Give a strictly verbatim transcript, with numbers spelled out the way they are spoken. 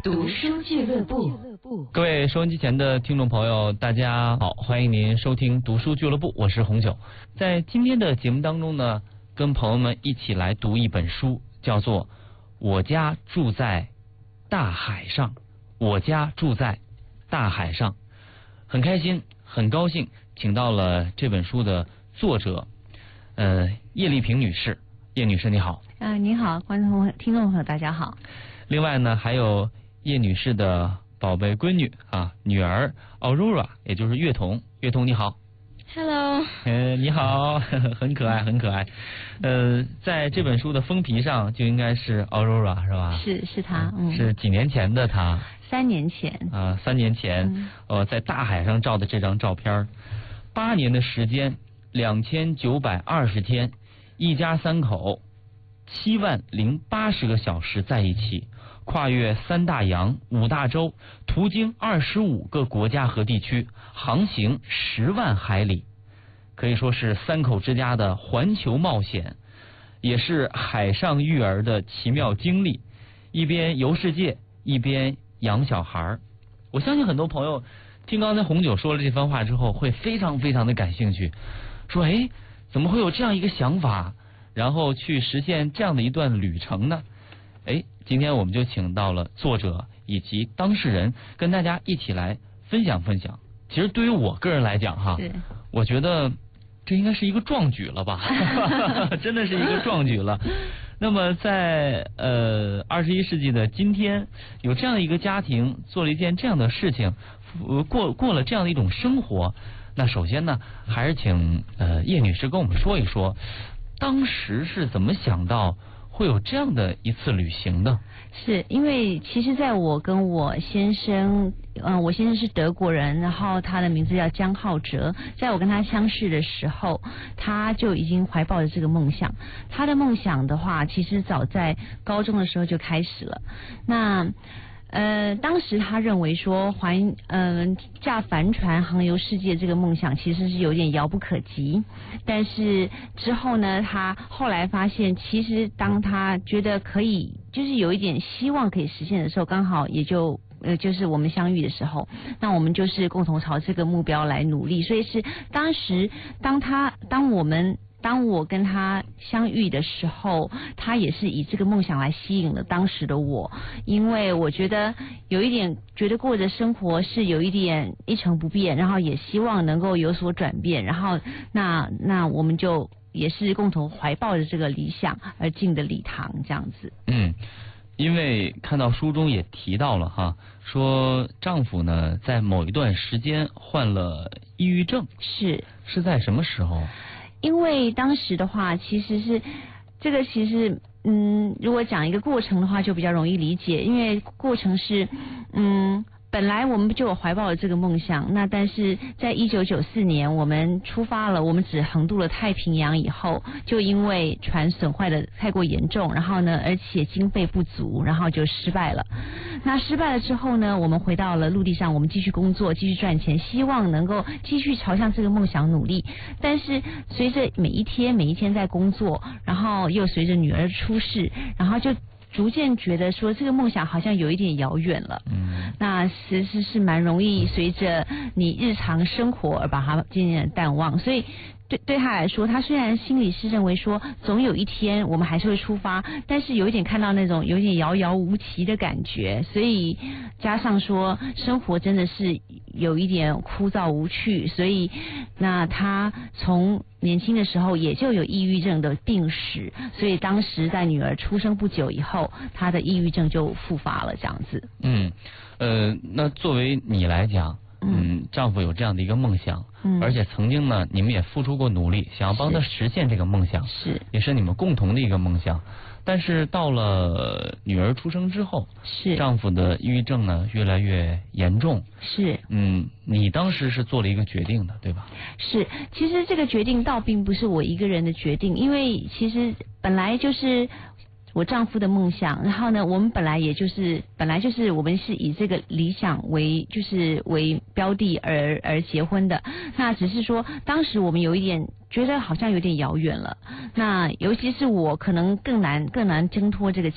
读书俱乐部。 各位收音机前的听众朋友，大家好，欢迎您收听读书俱乐部，我是红九。在今天的节目当中呢，跟朋友们一起来读一本书，叫做《我家住在大海上》。我家住在大海上，很开心，很高兴，请到了这本书的作者，呃，叶丽萍女士。叶女士你好。 啊、呃，你好，观众听众朋友大家好。 另外呢，还有叶女士的宝贝闺女啊，女儿 Aurora， 也就是月彤。月彤你好。 Hello。 呃，你好，很可爱，很可爱。呃，在这本书的封皮上就应该是 Aurora 是吧？ 是是她，嗯， 是几年前的她。 三年前。 啊、呃，三年前，嗯、呃，在大海上照的这张照片，八年的时间，两千九百二十天，一家三口，七万零八十个小时在一起。跨越三大洋、五大洲，途经二十五个国家和地区，航行十万海里，可以说是三口之家的环球冒险，也是海上育儿的奇妙经历。一边游世界，一边养小孩。我相信很多朋友听刚才红酒说了这番话之后，会非常非常的感兴趣，说：哎，怎么会有这样一个想法，然后去实现这样的一段旅程呢？哎，今天我们就请到了作者以及当事人，跟大家一起来分享分享。其实对于我个人来讲哈，我觉得这应该是一个壮举了吧，真的是一个壮举了。那么在呃二十一世纪的今天，有这样一个家庭做了一件这样的事情，呃、过过了这样的一种生活，那首先呢，还是请呃叶女士跟我们说一说，当时是怎么想到会有这样的一次旅行的？ 是因为其实在我跟我先生，嗯、呃，我先生是德国人，然后他的名字叫江浩哲。在我跟他相识的时候，他就已经怀抱着这个梦想。他的梦想的话，其实早在高中的时候就开始了。那呃，当时他认为说环嗯、呃、驾帆船航游世界这个梦想其实是有点遥不可及，但是之后呢，他后来发现，其实当他觉得可以，就是有一点希望可以实现的时候，刚好也就呃就是我们相遇的时候，那我们就是共同朝这个目标来努力，所以是当时当他当我们。当我跟他相遇的时候，他也是以这个梦想来吸引了当时的我，因为我觉得有一点觉得过着生活是有一点一成不变，然后也希望能够有所转变，然后那那我们就也是共同怀抱着这个理想而进的礼堂这样子。 嗯，因为看到书中也提到了哈，说丈夫呢在某一段时间患了抑郁症， 是是在什么时候？ 因为当时的话，其实是这个，其实嗯，如果讲一个过程的话，就比较容易理解。因为过程是，嗯，本来我们就有怀抱了这个梦想，那但是在一九九四年我们出发了，我们只横渡了太平洋以后，就因为船损坏的太过严重，然后呢，而且经费不足，然后就失败了。那失败了之后呢，我们回到了陆地上，我们继续工作，继续赚钱，希望能够继续朝向这个梦想努力。但是随着每一天每一天在工作，然后又随着女儿出世，然后就逐渐觉得说这个梦想好像有一点遥远了。嗯，那其实是蛮容易随着你日常生活而把它渐渐的淡忘，所以对对他来说，他虽然心里是认为说总有一天我们还是会出发，但是有一点看到那种有一点遥遥无期的感觉，所以加上说生活真的是有一点枯燥无趣，所以那他从年轻的时候也就有抑郁症的病史，所以当时在女儿出生不久以后，他的抑郁症就复发了这样子。 嗯，呃，那作为你来讲，嗯，丈夫有这样的一个梦想，嗯，而且曾经呢，你们也付出过努力，想要帮他实现这个梦想， 是， 也是你们共同的一个梦想。但是到了女儿出生之后， 是丈夫的抑郁症呢越来越严重， 是， 嗯，你当时是做了一个决定的，对吧？ 是，其实这个决定倒并不是我一个人的决定，因为其实本来就是我丈夫的梦想，然后呢，我们本来也就是本来就是我们是以这个理想为就是为标的而而结婚的，那只是说当时我们有一点觉得好像有点遥远了，那尤其是我可能更难更难挣脱这个